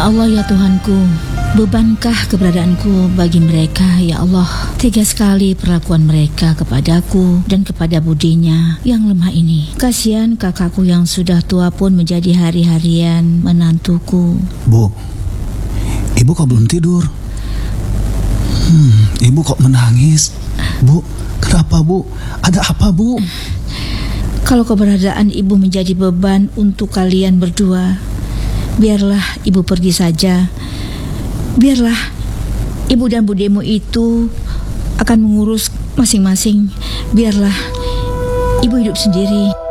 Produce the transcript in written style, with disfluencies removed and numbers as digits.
Ya Allah, ya Tuhanku, bebankah keberadaanku bagi mereka, ya Allah. Tega sekali perlakuan mereka kepadaku dan kepada budinya yang lemah ini. Kasihan kakakku yang sudah tua pun menjadi hari-harian menantuku. Bu, ibu kok belum tidur? Ibu kok menangis? Bu, kenapa bu? Ada apa bu? Kalau keberadaan ibu menjadi beban untuk kalian berdua, biarlah ibu pergi saja. Biarlah ibu dan budemu itu akan mengurus masing-masing. Biarlah ibu hidup sendiri.